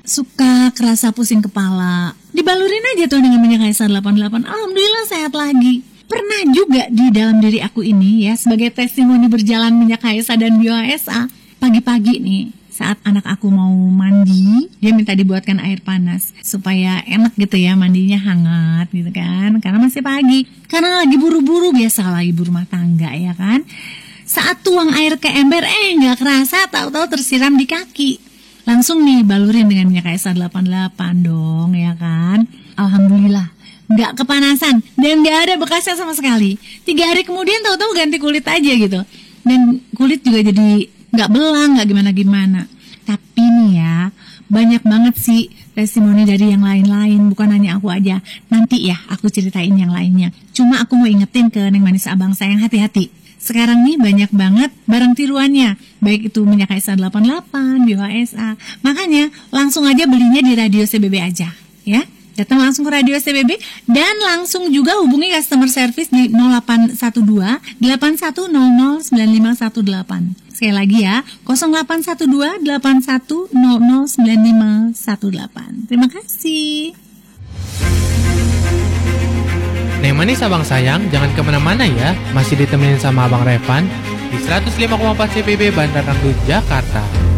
suka kerasa pusing kepala. Dibalurin aja tuh dengan minyak KSA 88. Alhamdulillah sehat lagi. Pernah juga di dalam diri aku ini ya, sebagai testimoni berjalan minyak KSA dan Bio HSA, pagi-pagi nih saat anak aku mau mandi, dia minta dibuatkan air panas supaya enak gitu ya, mandinya hangat gitu kan, karena masih pagi, karena lagi buru-buru, biasalah ibu rumah tangga ya kan. Saat tuang air ke ember, nggak kerasa tahu-tahu tersiram di kaki. Langsung nih balurin dengan minyak KSA 88 dong ya kan. Alhamdulillah nggak kepanasan dan nggak ada bekasnya sama sekali. 3 hari kemudian tahu-tahu ganti kulit aja gitu, dan kulit juga jadi nggak belang, nggak gimana-gimana. Tapi nih ya, banyak banget sih testimoni dari yang lain-lain, bukan hanya aku aja. Nanti ya aku ceritain yang lainnya. Cuma aku mau ingetin ke Neng Manis Abang sayang, hati-hati. Sekarang nih banyak banget barang tiruannya, baik itu minyak KSA 88, Bio HSA. Makanya langsung aja belinya di Radio CBB aja ya. Datang langsung ke Radio CBB dan langsung juga hubungi customer service di 0812 8100 9518. Sekali lagi ya, 0812 8100 9518. Terima kasih. Neng Manis Abang sayang, jangan kemana-mana ya. Masih ditemenin sama Abang Revan di 105,4 CBB Bandar Ranggut, Jakarta.